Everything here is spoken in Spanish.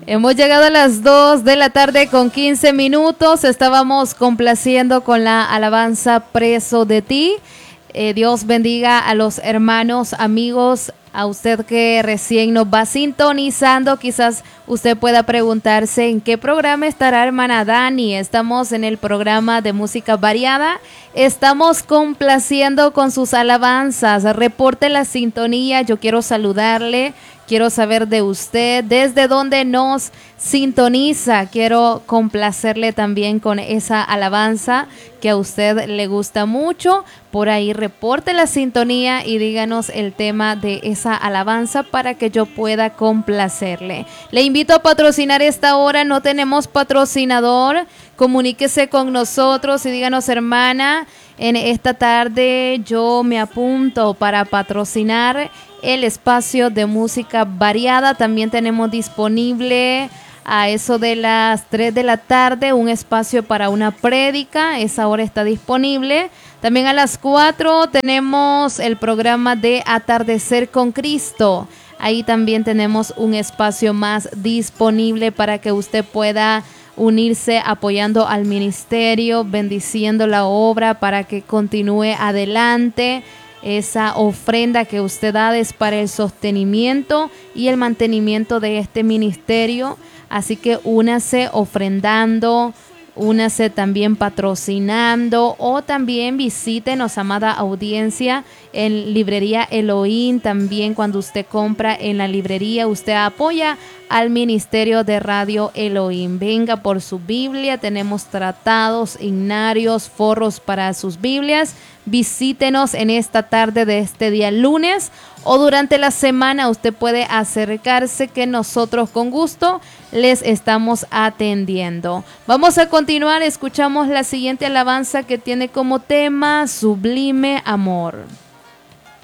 Hemos llegado a las 2 de la tarde con 15 minutos. Estábamos complaciendo con la alabanza Preso de ti. Dios bendiga a los hermanos, amigos, a usted que recién nos va sintonizando. Quizás usted pueda preguntarse en qué programa estará hermana Dani. Estamos en el programa de música variada. Estamos complaciendo con sus alabanzas. Reporte la sintonía. Yo quiero saludarle. Quiero saber de usted, desde dónde nos sintoniza. Quiero complacerle también con esa alabanza que a usted le gusta mucho. Por ahí reporte la sintonía y díganos el tema de esa alabanza para que yo pueda complacerle. Le invito a patrocinar esta hora. No tenemos patrocinador. Comuníquese con nosotros y díganos, hermana, en esta tarde yo me apunto para patrocinar el espacio de música variada. También tenemos disponible a eso de las 3 de la tarde un espacio para una prédica. Esa hora está disponible. También a las 4 tenemos el programa de Atardecer con Cristo. Ahí también tenemos un espacio más disponible para que usted pueda unirse apoyando al ministerio, bendiciendo la obra para que continúe adelante. Esa ofrenda que usted da es para el sostenimiento y el mantenimiento de este ministerio. Así que únase ofrendando, únase también patrocinando o también visítenos, amada audiencia, en Librería Elohim. También cuando usted compra en la librería, usted apoya al ministerio de Radio Elohim. Venga por su Biblia, tenemos tratados, himnarios, forros para sus Biblias. Visítenos en esta tarde de este día lunes o durante la semana. Usted puede acercarse que nosotros con gusto les estamos atendiendo. Vamos a continuar, escuchamos la siguiente alabanza que tiene como tema Sublime Amor.